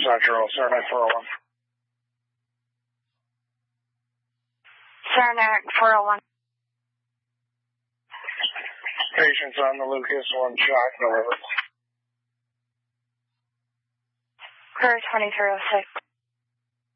Central, Saranac 401. Saranac 401. Patients on the Lucas, 1 shock delivered. Per 2306.